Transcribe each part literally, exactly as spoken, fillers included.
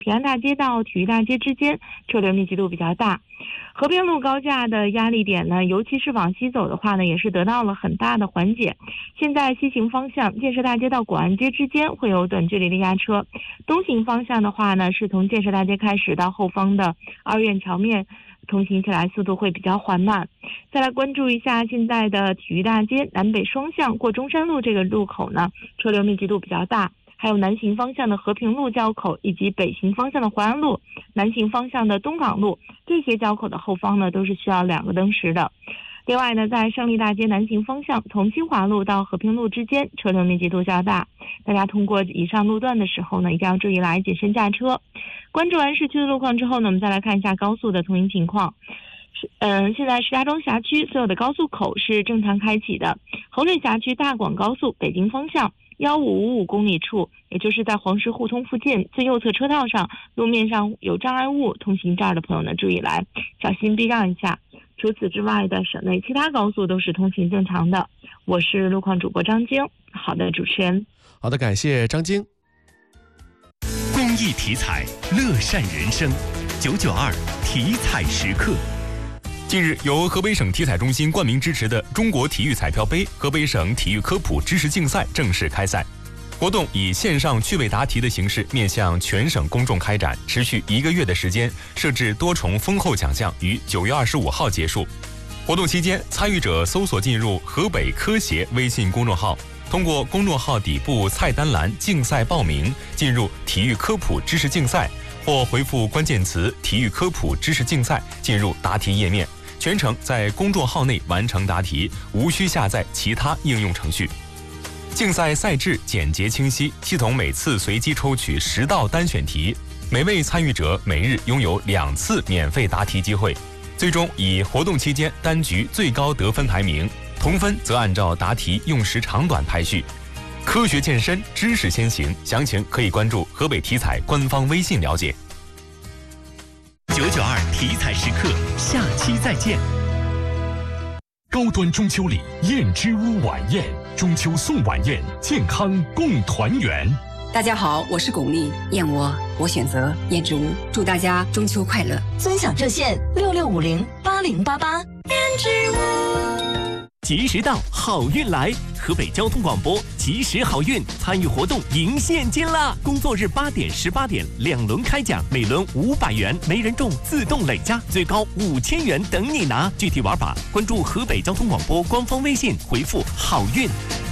平安大街到体育大街之间车流密集度比较大。和平路高架的压力点呢，尤其是往西走的话呢，也是得到了很大的缓解。现在西行方向建设大街到广安街之间会有短距离的压车，东行方向的话呢，是从建设大街开始到后方的二院桥面，通行起来速度会比较缓慢。再来关注一下现在的体育大街南北双向过中山路这个路口呢，车流密集度比较大。还有南行方向的和平路交口，以及北行方向的淮安路、南行方向的东港路，这些交口的后方呢都是需要两个灯时的。另外呢，在胜利大街南行方向，从金华路到和平路之间车流密集度较大，大家通过以上路段的时候呢，一定要注意来谨慎驾车。关注完市区的路况之后呢，我们再来看一下高速的通行情况。嗯、呃，现在石家庄辖区所有的高速口是正常开启的。衡水辖区大广高速北京方向一五五五公里处，也就是在黄石互通附近最右侧车道上，路面上有障碍物，通行这儿的朋友呢注意来小心避让一下。除此之外的省内其他高速都是通行正常的。我是路况主播张晶。好的，主持人。 好的，感谢张晶。 公益体彩，乐善人生。九九二体彩时刻。近日，由河北省体彩中心冠名支持的中国体育彩票杯河北省体育科普知识竞赛正式开赛。活动以线上趣味答题的形式面向全省公众开展，持续一个月的时间，设置多重丰厚奖项，于九月二十五号结束。活动期间，参与者搜索进入河北科协微信公众号，通过公众号底部菜单栏竞赛报名，进入体育科普知识竞赛，或回复关键词体育科普知识竞赛进入答题页面，全程在公众号内完成答题，无需下载其他应用程序。竞赛赛制简洁清晰，系统每次随机抽取十道单选题，每位参与者每日拥有两次免费答题机会。最终以活动期间单局最高得分排名，同分则按照答题用时长短排序。科学健身，知识先行，详情可以关注河北体彩官方微信了解。九九二体彩时刻，下期再见。 高端中秋礼燕之屋晚宴，中秋送晚宴，健康共团圆。 大家好，我是巩俐，燕窝我选择燕之屋，祝大家中秋快乐。 尊享热线六六五零八零八八。燕之屋， 及时到，好运来！河北交通广播及时好运参与活动赢现金啦！工作日八点、十八点两轮开奖，每轮五百元，没人中自动累加，最高五千元等你拿。具体玩法关注河北交通广播官方微信，回复好运。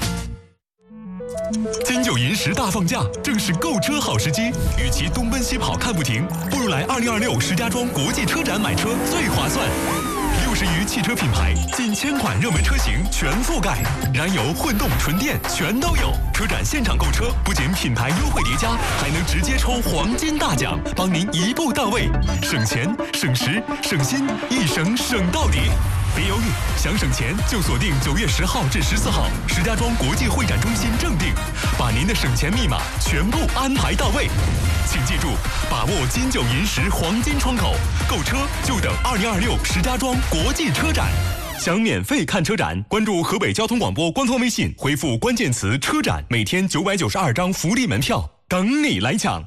金九银十大放假，正是购车好时机。与其东奔西跑看不停，不如来二零二六石家庄国际车展买车最划算。六十余汽车品牌，近千款热门车型全覆盖，燃油、混动、纯电全都有。车展现场购车，不仅品牌优惠叠加，还能直接抽黄金大奖，帮您一步到位，省钱、省时、省心，一省省到底。别犹豫，想省钱就锁定九月十号至十四号石家庄国际会展中心正定，把您的省钱密码全部安排到位。请记住，把握金九银十黄金窗口，购车就等二零二六石家庄国际车展。想免费看车展，关注河北交通广播官方微信，回复关键词车展，每天九百九十二张福利门票等你来抢。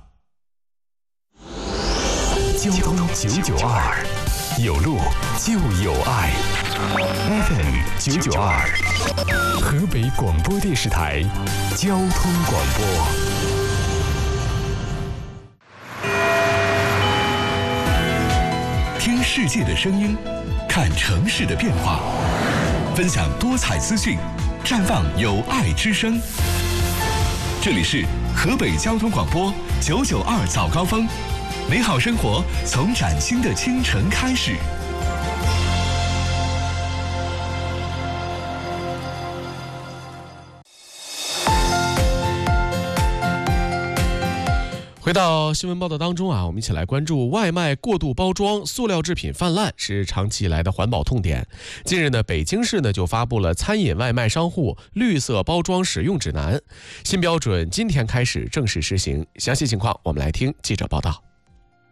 交通九九二，有路就有爱。F M 九九二，河北广播电视台交通广播。 听世界的声音，看城市的变化，分享多彩资讯，绽放有爱之声。这里是河北交通广播九九二早高峰，美好生活从崭新的清晨开始。 回到新闻报道当中啊，我们一起来关注外卖过度包装、塑料制品泛滥是长期以来的环保痛点。近日呢，北京市呢就发布了餐饮外卖商户绿色包装使用指南，新标准今天开始正式实行。详细情况我们来听记者报道。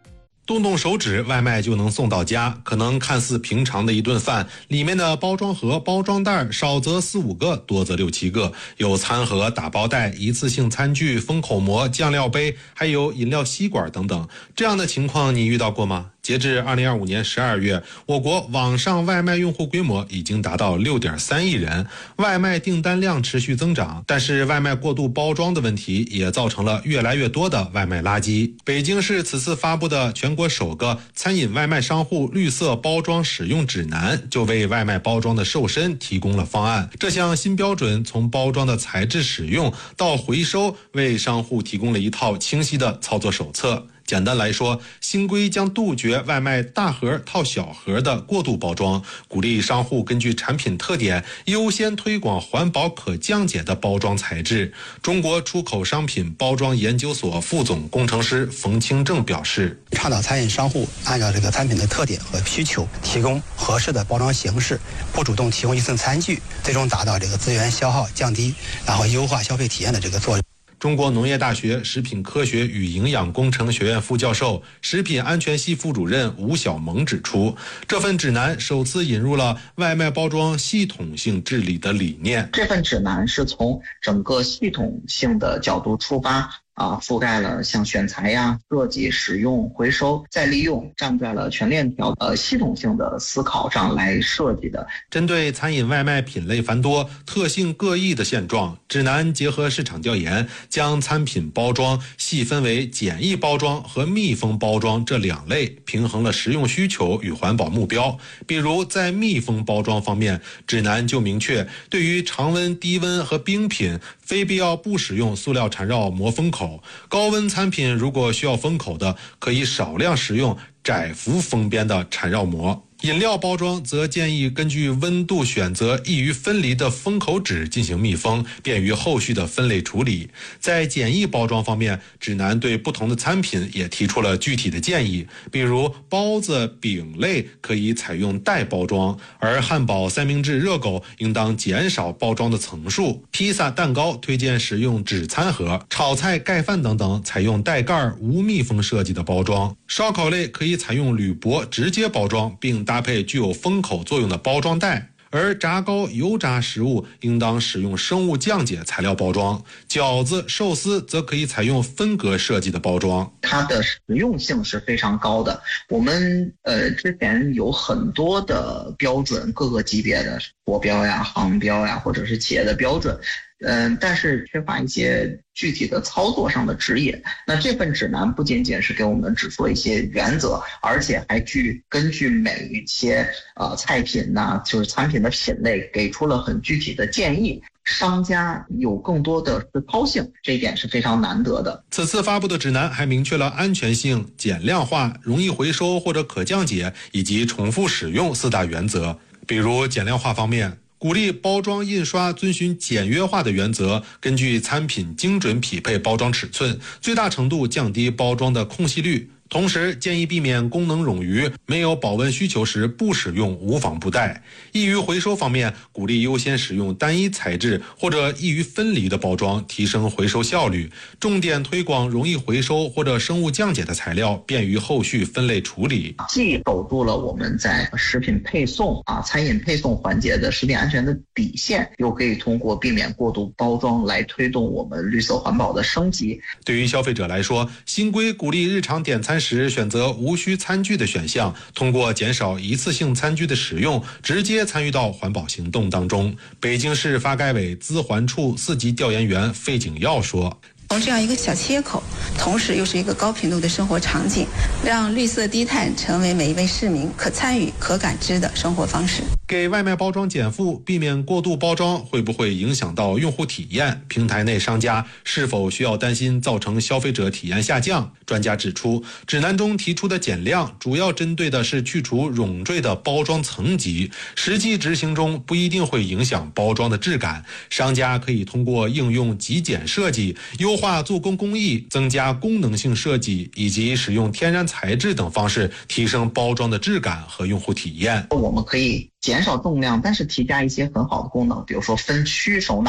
动动手指，外卖就能送到家。可能看似平常的一顿饭，里面的包装盒、包装袋少则四五个，多则六七个，有餐盒、打包袋、一次性餐具、封口膜、酱料杯，还有饮料吸管等等。这样的情况你遇到过吗？截至二零二五年十二月，我国网上外卖用户规模已经达到六点三亿人，外卖订单量持续增长。但是外卖过度包装的问题也造成了越来越多的外卖垃圾。北京市此次发布的全国首个餐饮外卖商户绿色包装使用指南，就为外卖包装的瘦身提供了方案。这项新标准从包装的材质使用到回收，为商户提供了一套清晰的操作手册。简单来说，新规将杜绝外卖大盒套小盒的过度包装，鼓励商户根据产品特点优先推广环保可降解的包装材质。中国出口商品包装研究所副总工程师冯清正表示， 倡导餐饮商户按照这个产品的特点和需求，提供合适的包装形式，不主动提供一次餐具，最终达到这个资源消耗降低，然后优化消费体验的这个作用。 中国农业大学食品科学与营养工程学院副教授、食品安全系副主任吴晓萌指出，这份指南首次引入了外卖包装系统性治理的理念。 这份指南是从整个系统性的角度出发，啊，覆盖了像选材呀、设计、使用、回收、再利用，站在了全链条呃系统性的思考上来设计的。 针对餐饮外卖品类繁多、特性各异的现状，指南结合市场调研，将餐品包装细分为简易包装和密封包装这两类，平衡了实用需求与环保目标。比如在密封包装方面，指南就明确，对于常温、低温和冰品，非必要不使用塑料缠绕膜封口。高温餐品如果需要封口的，可以少量使用窄幅封边的缠绕膜。饮料包装则建议根据温度选择易于分离的封口纸进行密封，便于后续的分类处理。在简易包装方面，指南对不同的餐品也提出了具体的建议，比如包子、饼类可以采用袋包装，而汉堡、三明治、热狗应当减少包装的层数。披萨、蛋糕推荐使用纸餐盒，炒菜、盖饭等等采用带盖无密封设计的包装。烧烤类可以采用铝箔直接包装，并搭配具有封口作用的包装袋，而炸糕、油炸食物应当使用生物降解材料包装，饺子、寿司则可以采用分隔设计的包装。 它的实用性是非常高的。我们呃之前有很多的标准，各个级别的国标呀、航标呀，或者是企业的标准。嗯、呃，但是缺乏一些具体的操作上的指引。那这份指南不仅仅是给我们指出了一些原则，而且还据根据每一些呃菜品呐、啊，就是产品的品类，给出了很具体的建议。商家有更多的实操性，这一点是非常难得的。 此次发布的指南还明确了安全性、减量化、容易回收或者可降解以及重复使用四大原则。比如减量化方面，鼓励包装印刷遵循简约化的原则，根据餐品精准匹配包装尺寸，最大程度降低包装的空隙率。同时建议避免功能冗余，没有保温需求时不使用无纺布袋。易于回收方面，鼓励优先使用单一材质或者易于分离的包装，提升回收效率。重点推广容易回收或者生物降解的材料，便于后续分类处理。 既守住了我们在食品配送啊、餐饮配送环节的食品安全的底线，又可以通过避免过度包装来推动我们绿色环保的升级。 对于消费者来说，新规鼓励日常点餐时选择无需餐具的选项，通过减少一次性餐具的使用，直接参与到环保行动当中。北京市发改委资环处四级调研员费景耀说， 从这样一个小切口，同时又是一个高频度的生活场景，让绿色低碳成为每一位市民可参与、可感知的生活方式。 给外卖包装减负，避免过度包装，会不会影响到用户体验？平台内商家是否需要担心造成消费者体验下降？专家指出，指南中提出的减量主要针对的是去除冗赘的包装层级，实际执行中不一定会影响包装的质感。商家可以通过应用极简设计、优化做工工艺、增加功能性设计以及使用天然材质等方式，提升包装的质感和用户体验。 我们可以减少重量，但是提加一些很好的功能，比如说分区收纳啊，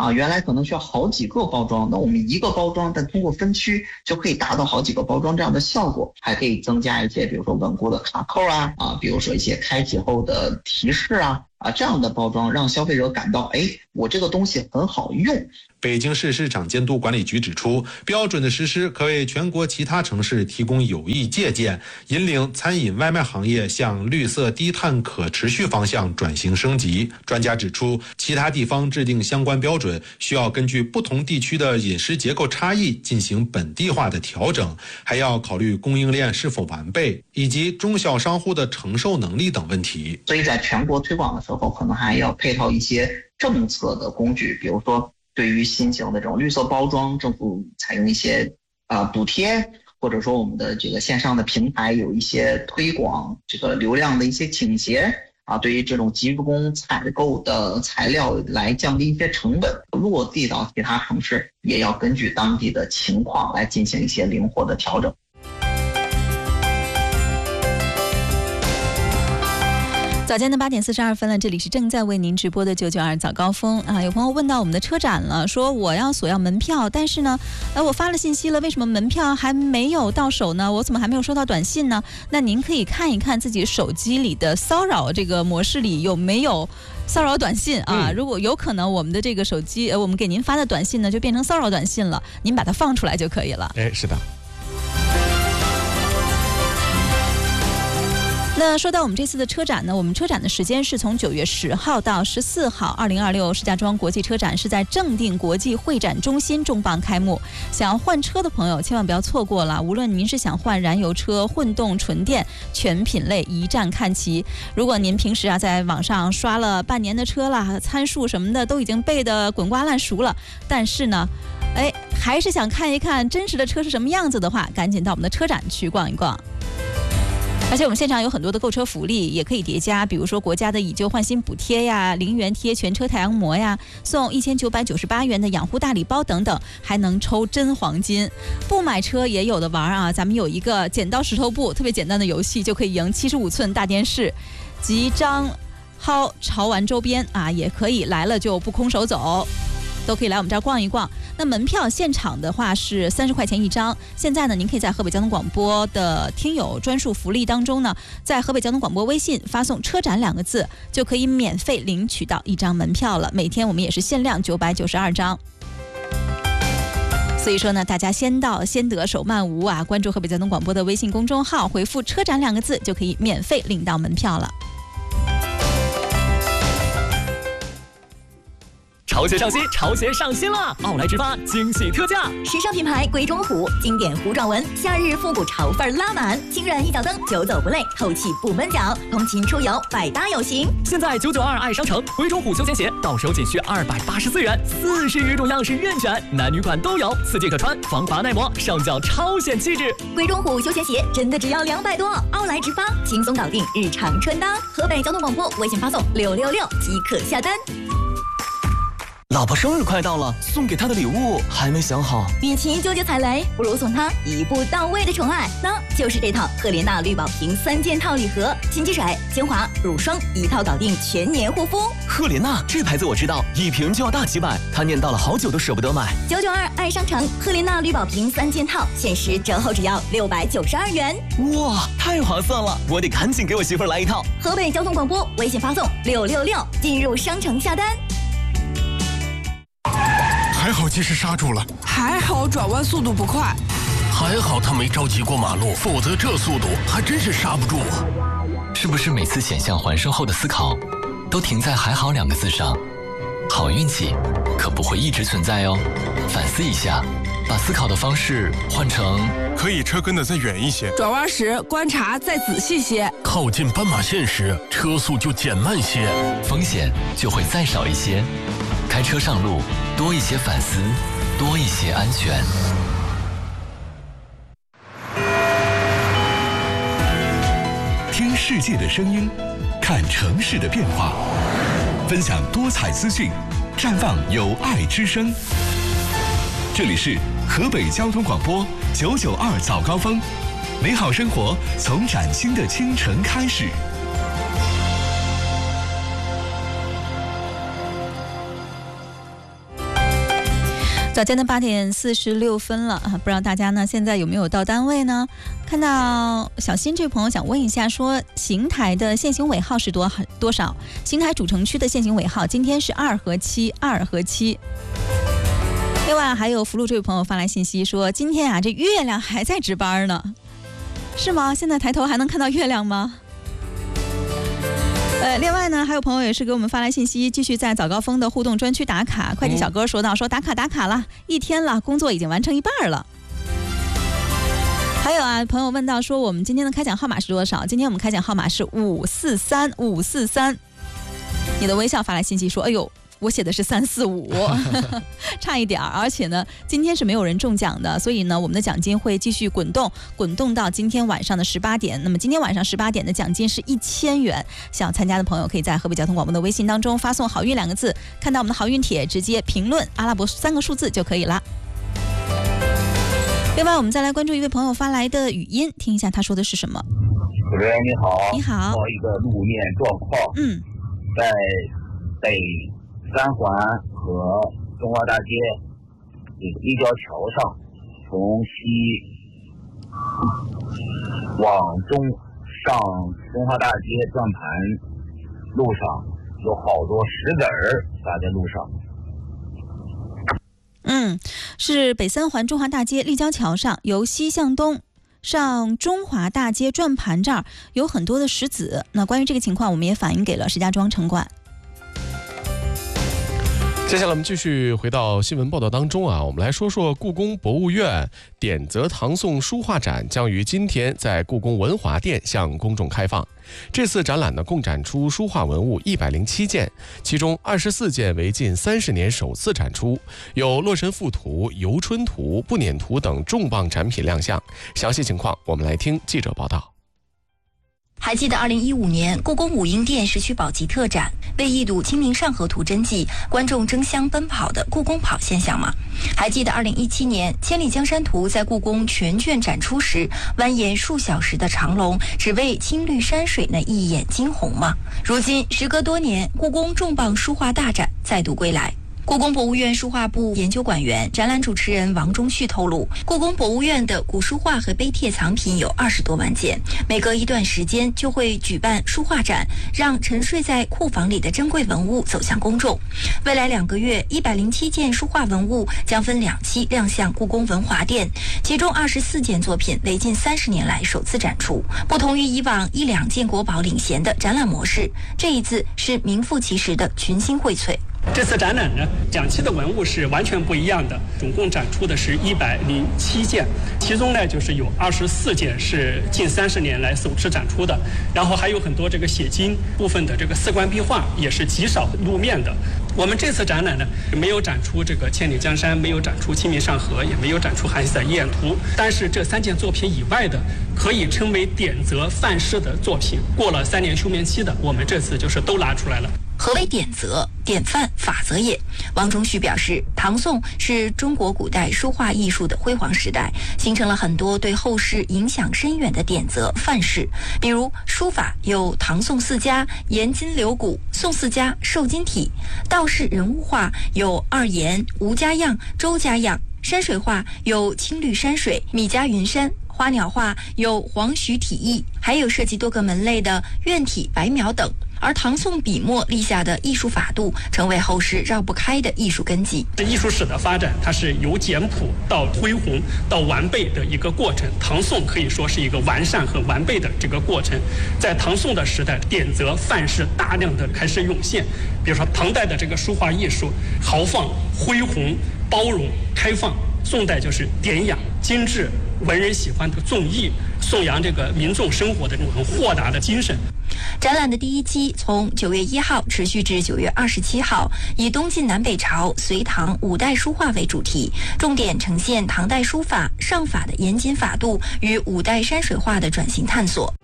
啊，原来可能需要好几个包装，那我们一个包装，但通过分区就可以达到好几个包装这样的效果，还可以增加一些，比如说稳固的卡扣啊，啊，比如说一些开启后的提示啊，啊，这样的包装让消费者感到，哎，我这个东西很好用。 北京市市场监督管理局指出，标准的实施可为全国其他城市提供有益借鉴，引领餐饮外卖行业向绿色低碳可持续方向转型升级。专家指出，其他地方制定相关标准，需要根据不同地区的饮食结构差异进行本地化的调整，还要考虑供应链是否完备，以及中小商户的承受能力等问题。 所以在全国推广的时候，可能还要配套一些政策的工具，比如说对于新型的这种绿色包装，政府采用一些啊、呃、补贴，或者说我们的这个线上的平台有一些推广这个流量的一些倾斜啊，对于这种集中采购的材料来降低一些成本，落地到其他城市，也要根据当地的情况来进行一些灵活的调整。 早间的八点四十二分了，这里是正在为您直播的九九二早高峰啊。有朋友问到我们的车展了，说我要索要门票，但是呢，呃，我发了信息了，为什么门票还没有到手呢？我怎么还没有收到短信呢？那您可以看一看自己手机里的骚扰这个模式里有没有骚扰短信啊？嗯、如果有可能，我们的这个手机，呃，我们给您发的短信呢，就变成骚扰短信了，您把它放出来就可以了。 哎，是的。 那说到我们这次的车展呢，我们车展的时间是从九月十号到十四号，二零二六石家庄国际车展是在正定国际会展中心重磅开幕。想要换车的朋友千万不要错过了，无论您是想换燃油车、混动、纯电，全品类一站看齐。如果您平时啊在网上刷了半年的车啦，参数什么的都已经背得滚瓜烂熟了，但是呢，哎，还是想看一看真实的车是什么样子的话，赶紧到我们的车展去逛一逛。而且我们现场有很多的购车福利，也可以叠加，比如说国家的以旧换新补贴呀，零元贴全车太阳膜呀，送一千九百九十八元的养护大礼包等等，还能抽真黄金。不买车也有的玩啊！咱们有一个剪刀石头布特别简单的游戏，就可以赢七十五寸大电视、集章薅潮玩周边啊，也可以来了就不空手走。都可以来我们这儿逛一逛。那门票现场的话是三十块钱一张。现在呢，您可以在河北交通广播的听友专属福利当中呢，在河北交通广播微信发送“车展”两个字，就可以免费领取到一张门票了。每天我们也是限量九百九十二张。所以说呢，大家先到先得手慢无啊！关注河北交通广播的微信公众号，回复“车展”两个字，就可以免费领到门票了。 潮鞋上新，潮鞋上新了！奥莱直发惊喜特价， 时尚品牌鬼冢虎，经典弧状纹，夏日复古潮范拉满，轻软一脚蹬，久走不累，透气不闷脚，通勤出游百搭有型。 现在九九二爱商城，鬼冢虎休闲鞋到手仅需二百八十四元，四十余种样式任选，男女款都有，四季可穿，防滑耐磨，上脚超显气质。 鬼冢虎休闲鞋真的只要两百多，奥莱直发轻松搞定日常穿搭。河北交通广播微信发送六六六即可下单。 老婆生日快到了，送给她的礼物还没想好。 与其纠结踩雷，不如送她一步到位的宠爱，那就是这套赫莲娜绿宝瓶三件套礼盒，新机水、精华、乳霜一套搞定全年护肤。 赫莲娜这牌子我知道，一瓶就要大几百，她念叨了好久都舍不得买。 九九二爱商城赫莲娜绿宝瓶三件套，限时折后只要六百九十二元。 哇，太划算了！我得赶紧给我媳妇儿来一套。 河北交通广播微信发送六六六进入商城下单。 还好及时刹住了， 还好转弯速度不快， 还好他没着急过马路，否则这速度还真是刹不住啊！ 是不是每次险象环生后的思考，都停在“还好”两个字上？好运气可不会一直存在哦，反思一下，把思考的方式换成可以车跟得再远一些， 转弯时观察再仔细些， 靠近斑马线时车速就减慢些， 风险就会再少一些。开车上路，多一些反思，多一些安全。 听世界的声音，看城市的变化，分享多彩资讯，绽放有爱之声。这里是河北交通广播九九二早高峰，美好生活从崭新的清晨开始。 早间的八点四十六分了啊，不知道大家呢现在有没有到单位呢？看到小新这位朋友想问一下，说邢台的限行尾号是多多少？邢台主城区的限行尾号今天是二和七，二和七。另外还有福禄这位朋友发来信息说，今天啊这月亮还在值班呢，是吗？现在抬头还能看到月亮吗？呃，另外呢，还有朋友也是给我们发来信息，继续在早高峰的互动专区打卡。快递小哥说到，说打卡打卡了，一天了，工作已经完成一半了。还有啊，朋友问到说，我们今天的开奖号码是多少？今天我们开奖号码是五四三五四三。你的微笑发来信息说，哎呦，我写的是三四五，差一点儿。而且呢，今天是没有人中奖的，所以呢，我们的奖金会继续滚动，滚动到今天晚上的十八点。那么今天晚上十八点的奖金是一千元。想参加的朋友可以在河北交通广播的微信当中发送"好运"两个字，看到我们的好运帖，直接评论阿拉伯三个数字就可以了。另外，我们再来关注一位朋友发来的语音，听一下他说的是什么。 主持人你好， 你好。 报一个路面状况。 嗯， 在北三环和中华大街这个立交桥上，从西往中上中华大街转盘路上有好多石子儿撒在路上。 嗯，是北三环中华大街立交桥上，由西向东上中华大街转盘这儿有很多的石子。那关于这个情况，我们也反映给了石家庄城管。 接下来我们继续回到新闻报道当中啊，我们来说说故宫博物院典则唐宋书画展将于今天在故宫文华殿向公众开放。这次展览呢，共展出书画文物一百零七件，其中二十四件为近三十年首次展出，有《洛神赋图》、《游春图》、《步辇图》等重磅展品亮相。详细情况，我们来听记者报道。 还记得二零一五年故宫武英殿石渠宝笈特展为一睹《清明上河图》真迹，观众争相奔跑的故宫跑现象吗？还记得二零一七年《千里江山图》在故宫全卷展出时，蜿蜒数小时的长龙只为青绿山水那一眼惊鸿吗？如今时隔多年，故宫重磅书画大展再度归来。故宫博物院书画部研究馆员、展览主持人王忠旭透露，故宫博物院的古书画和碑帖藏品有二十多万件，每隔一段时间就会举办书画展，让沉睡在库房里的珍贵文物走向公众。未来两个月，一百零七件书画文物将分两期亮相故宫文华殿，其中二十四件作品为近三十年来首次展出。不同于以往一两件国宝领衔的展览模式，这一次是名副其实的群星荟萃。 这次展览呢，两期的文物是完全不一样的，总共展出的是一百零七件，其中呢就是有二十四件是近三十年来首次展出的，然后还有很多这个写经部分的这个四官壁画也是极少露面的。我们这次展览呢，没有展出这个千里江山，没有展出清明上河，也没有展出韩熙载夜宴图，但是这三件作品以外的，可以称为典则范式的作品，过了三年休眠期的，我们这次就是都拿出来了。 何为典则、典范、法则也？王忠旭表示，唐宋是中国古代书画艺术的辉煌时代，形成了很多对后世影响深远的典则、范式。比如书法有唐宋四家颜金留骨，宋四家瘦金体；道士人物画有二颜、吴家样、周家样；山水画有青绿山水、米家云山；花鸟画有黄徐体意，还有涉及多个门类的院体、白描等。而唐宋笔墨立下的艺术法度，成为后世绕不开的艺术根基。 艺术史的发展，它是由简朴到恢宏到完备的一个过程。唐宋可以说是一个完善和完备的这个过程。在唐宋的时代，典则范式大量的开始涌现。比如说唐代的这个书画艺术，豪放、恢宏、包容、开放；宋代就是典雅、精致，文人喜欢的纵逸，颂扬这个民众生活的这种很豁达的精神。 展览的第一期从九月一号持续至九月二十七号，以东晋南北朝、隋唐五代书画为主题，重点呈现唐代书法、上法的严谨法度与五代山水画的转型探索。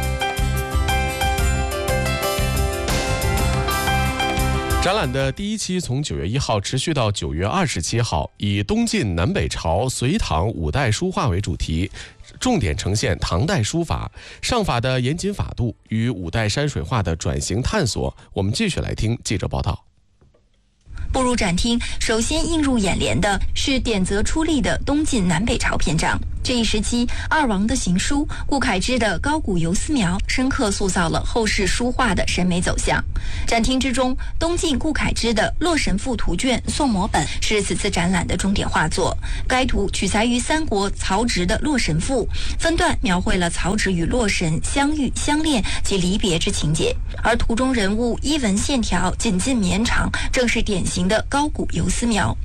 展览的第一期从九月一号持续到九月二十七号，以东晋南北朝、隋唐五代书画为主题，重点呈现唐代书法、上法的严谨法度与五代山水画的转型探索。我们继续来听记者报道。 步入展厅，首先映入眼帘的是点泽出力的东晋南北朝篇章。这一时期，二王的行书、顾恺之的高古游丝描，深刻塑造了后世书画的审美走向。展厅之中，东晋顾恺之的《洛神赋图卷宋摹本》是此次展览的重点画作。该图取材于三国曹植的《洛神赋》，分段描绘了曹植与洛神相遇、相恋及离别之情节，而图中人物衣纹线条紧近绵长，正是典型的高古游丝描。